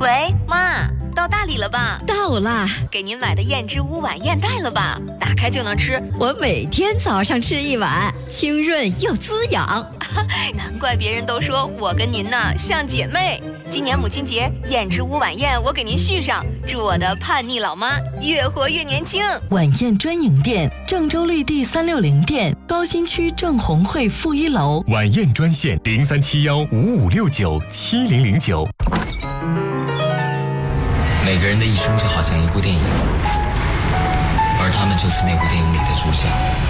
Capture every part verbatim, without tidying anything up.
喂，妈，到大理了吧？ 到啦， 给您买的燕之屋晚宴带了吧？打开就能吃。 我每天早上吃一碗，清润又滋养。 难怪别人都说我跟您呢像姐妹。今年母亲节燕之屋晚宴，我给您续上，祝我的叛逆老妈越活越年轻。 晚宴专营店：郑州绿地三六零店，高新区郑红汇负一楼。 晚宴专线：零三七幺五五六九七零零九。 每个人的一生就好像一部电影，而他们就是那部电影里的主角。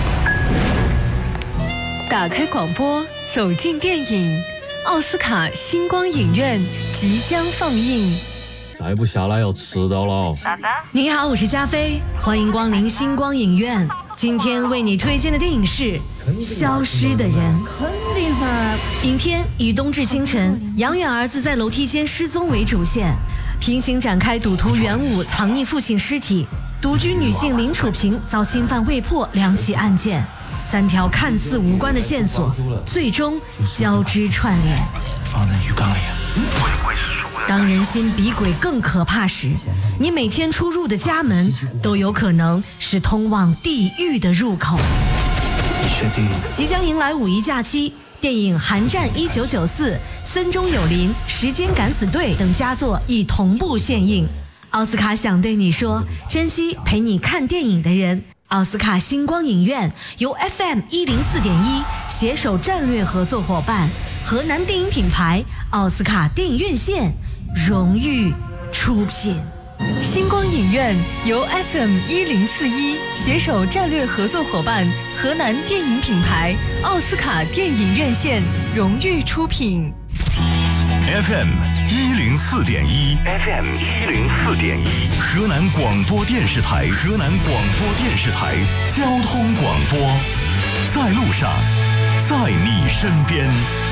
打开广播，走进电影，奥斯卡星光影院即将放映。 再不下来要迟到了。 你好，我是加菲，欢迎光临星光影院。今天为你推荐的电影是《消失的人》。影片以冬至清晨，养远儿子在楼梯间失踪为主线，平行展开赌徒袁武藏匿父亲尸体，独居女性林楚平遭侵犯未破两起案件，三条看似无关的线索，最终交织串联。 放在鱼缸里。 当人心比鬼更可怕时，你每天出入的家门都有可能是通往地狱的入口。即将迎来五一假期，电影《寒战一九九四》、《森中有林》、《时间敢死队》等佳作已同步献映。奥斯卡想对你说，珍惜陪你看电影的人。奥斯卡星光影院由 F M 一零四点一携手战略合作伙伴河南电影品牌奥斯卡电影院线荣誉出品。 星光影院由 F M 一零四一携手战略合作伙伴河南电影品牌奥斯卡电影院线荣誉出品。 F M 一零四点一 ，F M 一零四点一，河南广播电视台，河南广播电视台交通广播，在路上，在你身边。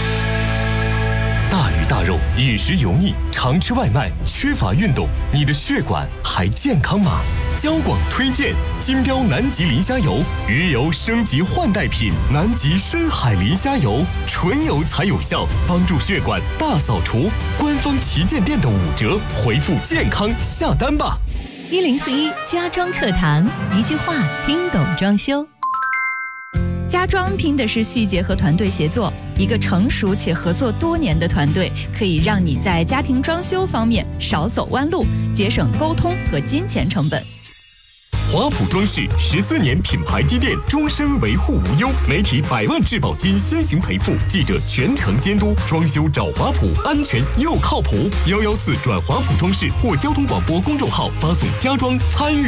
大鱼大肉，饮食油腻，常吃外卖，缺乏运动，你的血管还健康吗？交广推荐金标南极磷虾油，鱼油升级换代品，南极深海磷虾油，纯油才有效，帮助血管大扫除。官方旗舰店的五折，回复健康下单吧。 一零四一家装课堂，一句话听懂装修。家装拼的是细节和团队协作，一个成熟且合作多年的团队，可以让你在家庭装修方面少走弯路，节省沟通和金钱成本。 华普装饰十四年品牌积淀，终身维护无忧，媒体百万质保金先行赔付，记者全程监督，装修找华普，安全又靠谱。幺幺四转华普装饰或交通广播公众号发送家装参与。